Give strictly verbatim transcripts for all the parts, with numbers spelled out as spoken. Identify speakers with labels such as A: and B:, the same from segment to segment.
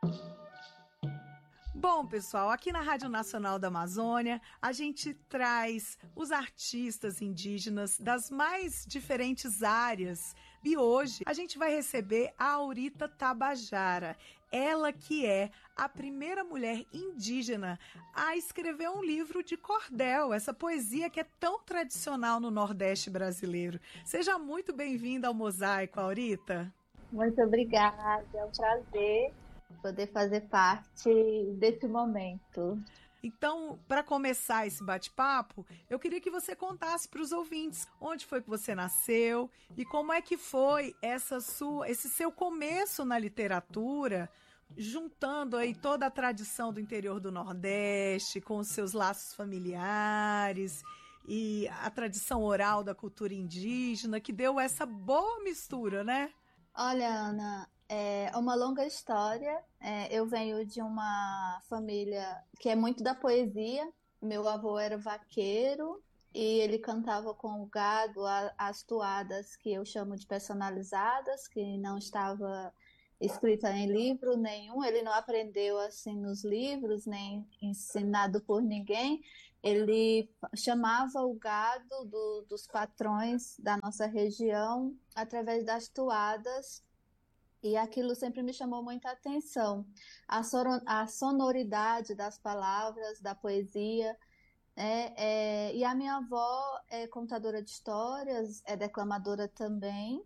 A: Bom, pessoal, aqui na Rádio Nacional da Amazônia, a gente traz os artistas indígenas das mais diferentes áreas. E hoje a gente vai receber a Aurita Tabajara, ela que é a primeira mulher indígena a escrever um livro de cordel, essa poesia que é tão tradicional no Nordeste brasileiro. Seja muito bem-vinda ao Mosaico, Aurita.
B: Muito obrigada, é um prazer poder fazer parte desse momento.
A: Então, para começar esse bate-papo, eu queria que você contasse para os ouvintes onde foi que você nasceu e como é que foi essa sua, esse seu começo na literatura, juntando aí toda a tradição do interior do Nordeste com os seus laços familiares e a tradição oral da cultura indígena, que deu essa boa mistura, né?
B: Olha, Ana, é uma longa história. É, eu venho de uma família que é muito da poesia. Meu avô era vaqueiro e ele cantava com o gado a- as toadas que eu chamo de personalizadas, que não estava escrita em livro nenhum. Ele não aprendeu assim nos livros, nem ensinado por ninguém. Ele chamava o gado do- dos patrões da nossa região através das toadas. E aquilo sempre me chamou muita atenção. A, soro- a sonoridade das palavras, da poesia, né? É, e a minha avó é contadora de histórias, é declamadora também.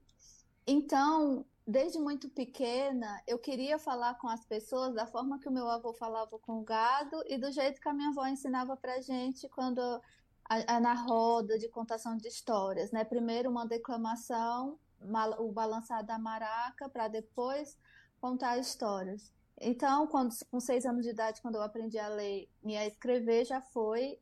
B: Então, desde muito pequena, eu queria falar com as pessoas da forma que o meu avô falava com o gado e do jeito que a minha avó ensinava pra gente quando a- a- na roda de contação de histórias, né? Primeiro uma declamação, ma- o balançar da maraca, para depois contar histórias. Então, quando, com seis anos de idade, quando eu aprendi a ler e a escrever, já foi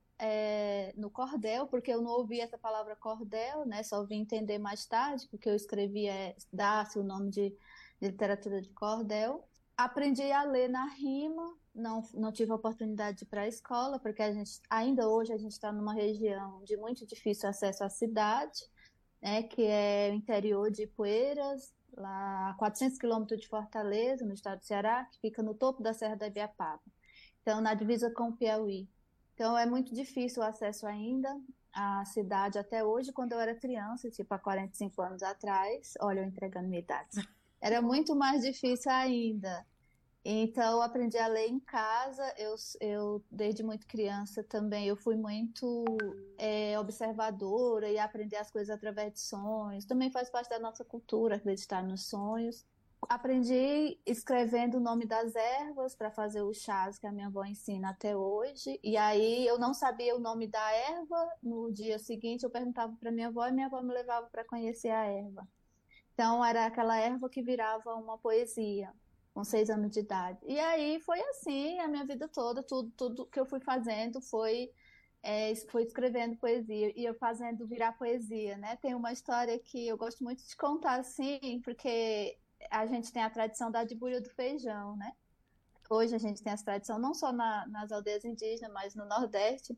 B: é, no cordel, porque eu não ouvi essa palavra cordel, né? Só vim entender mais tarde, porque eu escrevi é, dá-se o nome de, de literatura de cordel. Aprendi a ler na rima, não, não tive a oportunidade de ir para a escola, porque a gente, ainda hoje a gente está numa região de muito difícil acesso à cidade, né, que é o interior de Ipueiras, lá a quatrocentos quilômetros de Fortaleza, no estado do Ceará, que fica no topo da Serra da Ibiapaba. Então, na divisa com o Piauí. Então, é muito difícil o acesso ainda à cidade até hoje. Quando eu era criança, tipo há quarenta e cinco anos atrás, olha, eu entregando minha idade, era muito mais difícil ainda. Então, eu aprendi a ler em casa. Eu, eu desde muito criança também, eu fui muito é, observadora e aprender as coisas através de sonhos. Também faz parte da nossa cultura acreditar nos sonhos. Aprendi escrevendo o nome das ervas para fazer os chás que a minha avó ensina até hoje. E aí eu não sabia o nome da erva. No dia seguinte eu perguntava para minha avó e minha avó me levava para conhecer a erva. Então era aquela erva que virava uma poesia com seis anos de idade. E aí foi assim a minha vida toda. Tudo, tudo que eu fui fazendo foi é, foi escrevendo poesia e eu fazendo virar poesia, né? Tem uma história que eu gosto muito de contar assim, porque a gente tem a tradição da dibulha do feijão, né? Hoje a gente tem essa tradição não só na- nas aldeias indígenas, mas no Nordeste,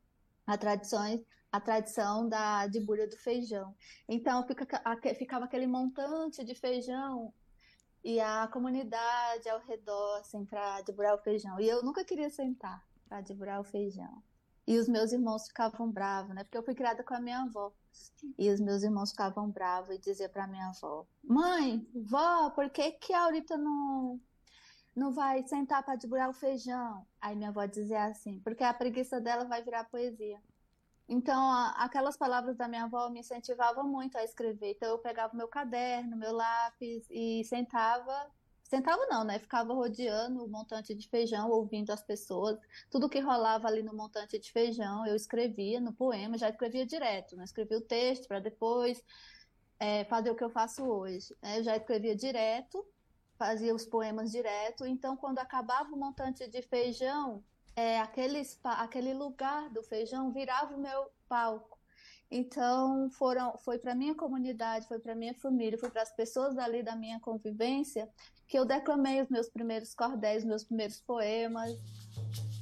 B: a tradição, a tradição da dibulha do feijão. Então fica, aque- ficava aquele montante de feijão e a comunidade ao redor, assim, para debulhar o feijão. E eu nunca queria sentar para debulhar o feijão. E os meus irmãos ficavam bravos, né? Porque eu fui criada com a minha avó. E os meus irmãos ficavam bravos e diziam para minha avó: Mãe, vó, por que que a Aurita não, não vai sentar para debulhar o feijão? Aí minha avó dizia assim: Porque a preguiça dela vai virar poesia. Então, a- aquelas palavras da minha avó me incentivavam muito a escrever. Então, eu pegava meu caderno, meu lápis e sentava. Sentava não, né? Ficava rodeando o montante de feijão, ouvindo as pessoas. Tudo que rolava ali no montante de feijão, eu escrevia no poema, já escrevia direto, né? Escrevia o texto para depois é, fazer o que eu faço hoje, né? Eu já escrevia direto, fazia os poemas direto. Então, quando acabava o montante de feijão, é, aquele, spa- aquele lugar do feijão virava o meu palco. Então, foram, foi para minha comunidade, foi para minha família, foi para as pessoas dali da minha convivência que eu declamei os meus primeiros cordéis, meus primeiros poemas.